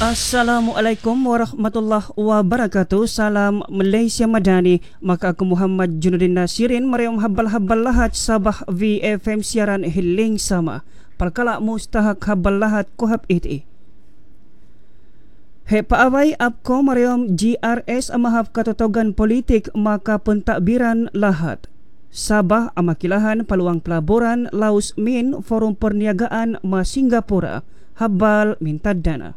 Assalamualaikum warahmatullahi wabarakatuh. Salam Malaysia Madani. Maka aku Muhammad Junudin Nasirin Mariam habal-habal lahat Sabah VFM siaran hiling sama. Perkala mustahak habal lahat kuhab iti. He paaway apko Mariam GRS amahap katotogan politik maka pentakbiran lahat. Sabah amakilahan peluang pelaburan Laos Min Forum Perniagaan Ma Singapura habal minta dana.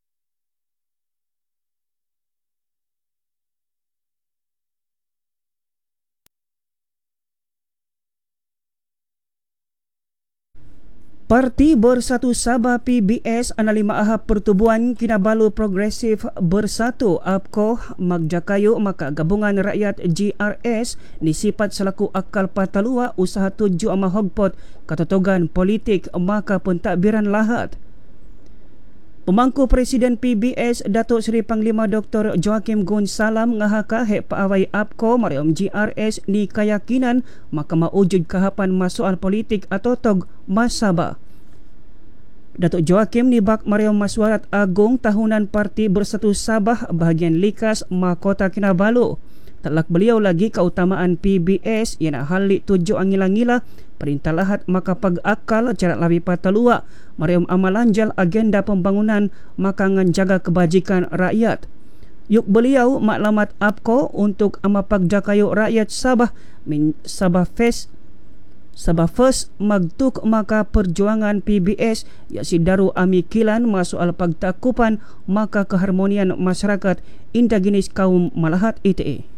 Parti Bersatu Sabah PBS analima ahap pertubuhan Kinabalu Progresif Bersatu APKO Magjakayu maka gabungan rakyat GRS nisifat selaku akal patalua usaha tuju ama hogpot katotogan politik maka pentadbiran lahat. Pemangku Presiden PBS Datuk Seri Panglima Dr. Joaquim Gonsalam ngahaka hek paaway APKO Mariam GRS ni keyakinan maka maujud kahapan masoal politik atau tog Masabah. Datuk Joaquim nibak Mariam Maswarat Agung tahunan Parti Bersatu Sabah bahagian Likas Mahkota Kinabalu. Telak beliau lagi keutamaan PBS ialah halik tuju angila-ngila perintah lahat maka pag-akal cara lawi patalua Mariam amalanjal agenda pembangunan maka nganjaga kebajikan rakyat. Yuk beliau maklamat APKO untuk amapagjakayo rakyat Sabah min Sabah First magtuk maka perjuangan PBS ya sidaru amikilan masoal pagtakupan maka keharmonian masyarakat indaginis kaum malahat ite.